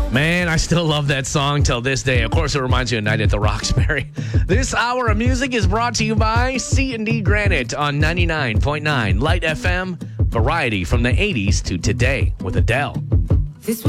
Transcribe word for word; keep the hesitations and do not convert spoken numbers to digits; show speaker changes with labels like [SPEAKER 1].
[SPEAKER 1] Man, I still love that song till this day. Of course, it reminds you of Night at the Roxbury. This hour of music is brought to you by C and D Granite on ninety-nine point nine Light F M. Variety from the eighties to today with Adele.